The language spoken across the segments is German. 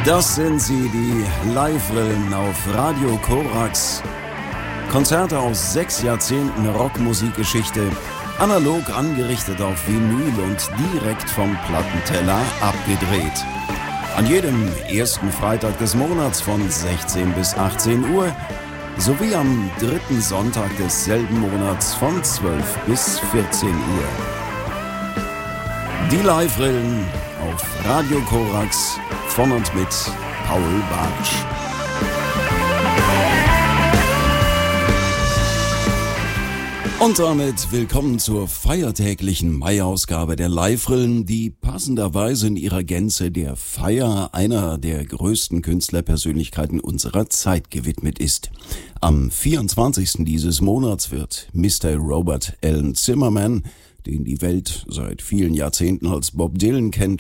Das sind sie, die Live-Rillen auf Radio Korax. Konzerte aus 6 Jahrzehnten Rockmusikgeschichte, analog angerichtet auf Vinyl und direkt vom Plattenteller abgedreht. An jedem ersten Freitag des Monats von 16 bis 18 Uhr sowie am dritten Sonntag desselben Monats von 12 bis 14 Uhr. Die Live-Rillen auf Radio Korax von und mit Paul Bartsch. Und damit willkommen zur feiertäglichen Mai-Ausgabe der Live-Rillen, die passenderweise in ihrer Gänze der Feier einer der größten Künstlerpersönlichkeiten unserer Zeit gewidmet ist. Am 24. dieses Monats wird Mr. Robert Allen Zimmerman, den die Welt seit vielen Jahrzehnten als Bob Dylan kennt,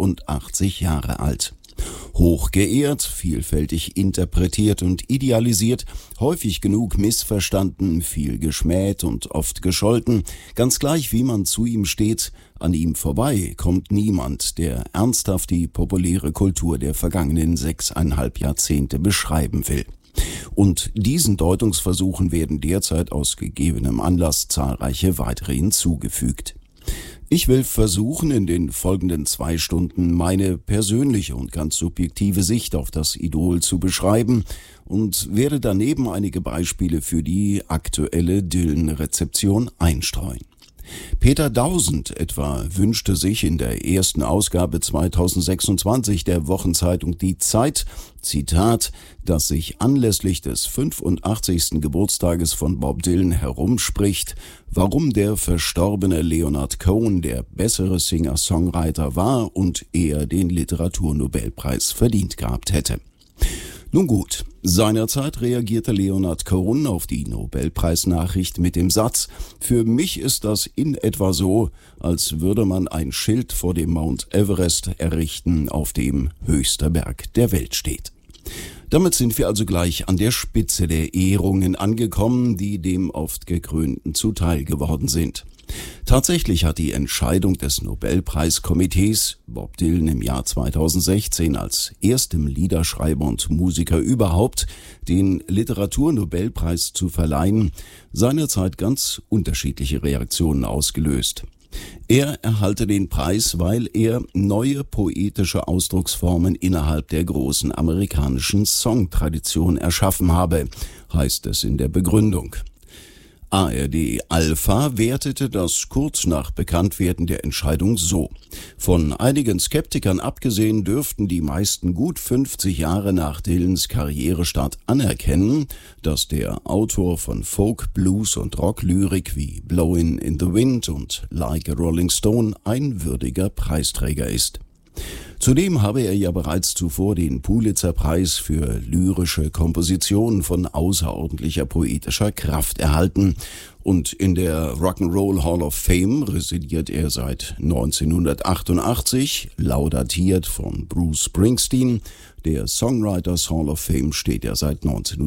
85 Jahre alt. Hoch geehrt, vielfältig interpretiert und idealisiert, häufig genug missverstanden, viel geschmäht und oft gescholten, ganz gleich wie man zu ihm steht, an ihm vorbei kommt niemand, der ernsthaft die populäre Kultur der vergangenen 6,5 Jahrzehnte beschreiben will. Und diesen Deutungsversuchen werden derzeit aus gegebenem Anlass zahlreiche weitere hinzugefügt. Ich will versuchen, in den folgenden 2 Stunden meine persönliche und ganz subjektive Sicht auf das Idol zu beschreiben und werde daneben einige Beispiele für die aktuelle Dylan-Rezeption einstreuen. Peter Dausend etwa wünschte sich in der ersten Ausgabe 2026 der Wochenzeitung Die Zeit, Zitat, dass sich anlässlich des 85. Geburtstages von Bob Dylan herumspricht, warum der verstorbene Leonard Cohen der bessere Singer-Songwriter war und er den Literaturnobelpreis verdient gehabt hätte. Nun gut, seinerzeit reagierte Leonard Cohen auf die Nobelpreisnachricht mit dem Satz: Für mich ist das in etwa so, als würde man ein Schild vor dem Mount Everest errichten, auf dem höchster Berg der Welt steht. Damit sind wir also gleich an der Spitze der Ehrungen angekommen, die dem oft Gekrönten zuteil geworden sind. Tatsächlich hat die Entscheidung des Nobelpreiskomitees, Bob Dylan im Jahr 2016 als erstem Liederschreiber und Musiker überhaupt den Literaturnobelpreis zu verleihen, seinerzeit ganz unterschiedliche Reaktionen ausgelöst. Er erhalte den Preis, weil er neue poetische Ausdrucksformen innerhalb der großen amerikanischen Songtradition erschaffen habe, heißt es in der Begründung. ARD Alpha wertete das kurz nach Bekanntwerden der Entscheidung so: Von einigen Skeptikern abgesehen dürften die meisten gut 50 Jahre nach Dylans Karrierestart anerkennen, dass der Autor von Folk, Blues und Rocklyrik wie Blowin' in the Wind und Like a Rolling Stone ein würdiger Preisträger ist. Zudem habe er ja bereits zuvor den Pulitzer-Preis für lyrische Kompositionen von außerordentlicher poetischer Kraft erhalten und in der Rock'n'Roll Hall of Fame residiert er seit 1988, laudatiert von Bruce Springsteen. Der Songwriters Hall of Fame steht er seit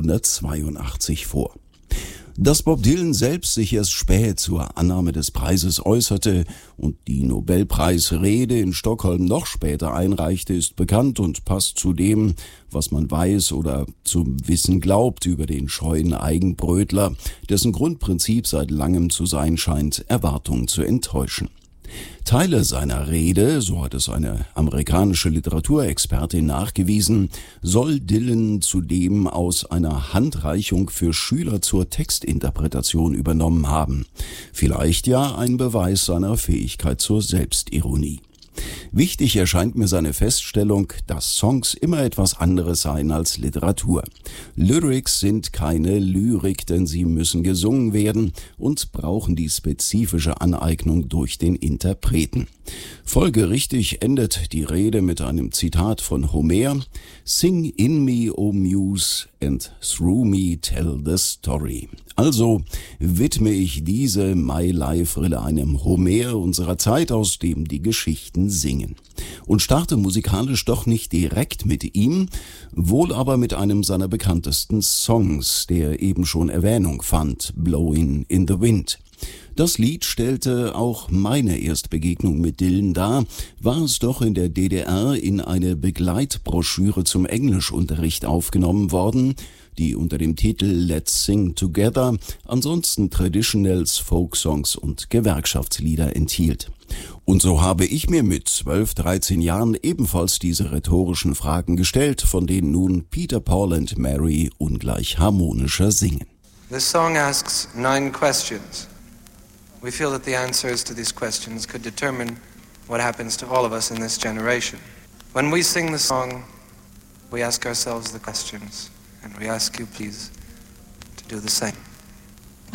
1982 vor. Dass Bob Dylan selbst sich erst spät zur Annahme des Preises äußerte und die Nobelpreisrede in Stockholm noch später einreichte, ist bekannt und passt zu dem, was man weiß oder zum Wissen glaubt über den scheuen Eigenbrötler, dessen Grundprinzip seit langem zu sein scheint, Erwartungen zu enttäuschen. Teile seiner Rede, so hat es eine amerikanische Literaturexpertin nachgewiesen, soll Dylan zudem aus einer Handreichung für Schüler zur Textinterpretation übernommen haben. Vielleicht ja ein Beweis seiner Fähigkeit zur Selbstironie. Wichtig erscheint mir seine Feststellung, dass Songs immer etwas anderes seien als Literatur. Lyrics sind keine Lyrik, denn sie müssen gesungen werden und brauchen die spezifische Aneignung durch den Interpreten. Folgerichtig endet die Rede mit einem Zitat von Homer: Sing in me, O Muse, and through me tell the story. Also widme ich diese My-Life-Rille einem Homer unserer Zeit, aus dem die Geschichten singen. Und starte musikalisch doch nicht direkt mit ihm, wohl aber mit einem seiner bekanntesten Songs, der eben schon Erwähnung fand, Blowin' in the Wind. Das Lied stellte auch meine Erstbegegnung mit Dylan dar, war es doch in der DDR in eine Begleitbroschüre zum Englischunterricht aufgenommen worden, die unter dem Titel Let's Sing Together ansonsten Traditionals, Folksongs und Gewerkschaftslieder enthielt. Und so habe ich mir mit 12, 13 Jahren ebenfalls diese rhetorischen Fragen gestellt, von denen nun Peter, Paul and Mary ungleich harmonischer singen. This song asks 9 questions. We feel that the answers to these questions could determine what happens to all of us in this generation. When we sing the song, we ask ourselves the questions, and we ask you please to do the same.